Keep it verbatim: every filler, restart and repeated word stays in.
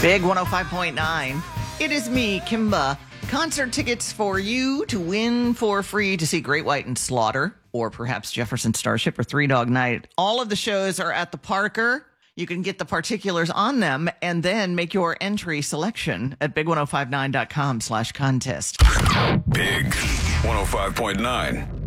Big one oh five point nine. It is me, Kimba. Concert tickets for you to win for free to see Great White and Slaughter, or perhaps Jefferson Starship or Three Dog Night. All of the shows are at the Parker. You can get the particulars on them and then make your entry selection at big ten fifty-nine dot com slash contest. Big one oh five point nine.